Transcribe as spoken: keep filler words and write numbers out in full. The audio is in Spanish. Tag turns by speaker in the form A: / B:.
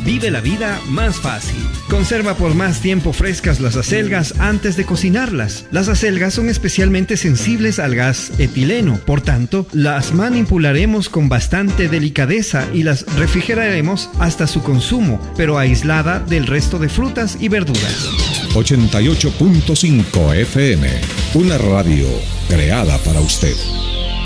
A: Vive la vida más fácil. Conserva por más tiempo frescas las acelgas antes de cocinarlas. Las acelgas son especialmente sensibles al gas etileno, por tanto, las manipularemos con bastante delicadeza y las refrigeraremos hasta su consumo, pero aislada del resto de frutas y verduras.
B: ochenta y ocho punto cinco F M, una radio creada para usted.